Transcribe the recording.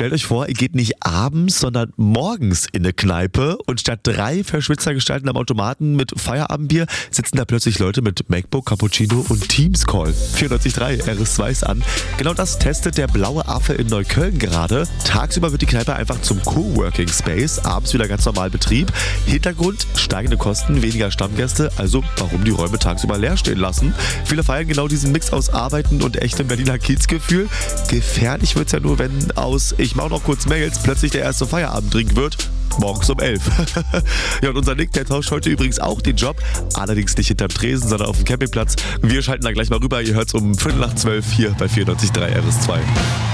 stellt euch vor, ihr geht nicht abends, sondern morgens in eine Kneipe und statt 3 Verschwitzergestalten am Automaten mit Feierabendbier sitzen da plötzlich Leute mit MacBook, Cappuccino und Teams Call. 94.3 RS2 ist an. Genau das testet der Blaue Affe in Neukölln gerade. Tagsüber wird die Kneipe einfach zum Coworking Space, abends wieder ganz normal Betrieb. Hintergrund: steigende Kosten, weniger Stammgäste, also warum die Räume tagsüber leer stehen lassen. Viele feiern genau diesen Mix aus Arbeiten und echtem Berliner Kiezgefühl. Gefährlich wird's ja nur, wenn aus "ich mach noch kurz Mails" plötzlich der erste Feierabenddrink wird. Morgens um 11. Ja, und unser Nick, der tauscht heute übrigens auch den Job. Allerdings nicht hinterm Tresen, sondern auf dem Campingplatz. Wir schalten da gleich mal rüber. Ihr hört's um 11:45 hier bei 94.3 RS2.